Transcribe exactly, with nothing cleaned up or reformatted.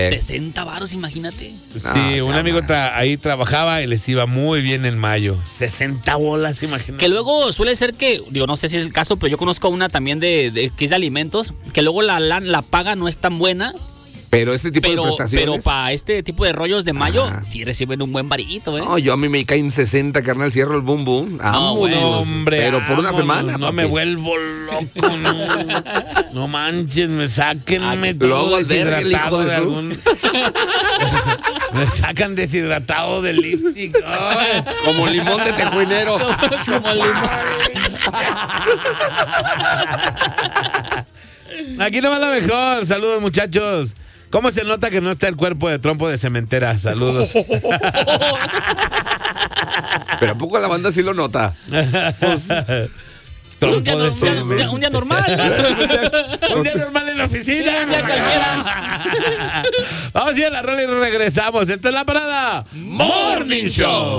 check. sesenta varos, imagínate. Sí, Ah, un amigo tra- ahí trabajaba y les iba muy bien en mayo. sesenta bolas, imagínate. Que luego suele ser que, digo, no sé si es el caso, pero yo conozco una también de, de que es de alimentos, que luego la, la, la paga no es tan buena, Pero ese tipo pero, de prestaciones. pero para este tipo de rollos de mayo, Ajá. sí reciben un buen varito, ¿eh? No, yo a mí me caen sesenta, carnal, cierro el boom boom. Vámonos. güey. No, hombre, Pero por una vámonos, semana, no papi. me vuelvo loco, no. No manches, me sáquenme Lo hago todo al verga, el hijo deshidratado de de su- algún. Me sacan deshidratado del lipstick. Ay. Como limón de tejuinero. Como el limón. Aquí no va la mejor. Saludos, muchachos. ¿Cómo se nota que no está el cuerpo de trompo de cementera? Saludos. Pero ¿a poco la banda sí lo nota? Un día, Trompo de no- un día- cemento. un día normal. Un día normal en la oficina. Sí, un día cualquiera. Vamos a ir a la rola y regresamos. Esto es La Parada Morning Show.